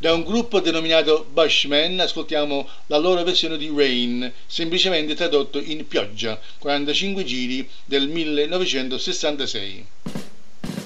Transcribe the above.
Da un gruppo denominato Bushmen ascoltiamo la loro versione di Rain, semplicemente tradotto in pioggia, 45 giri del 1966.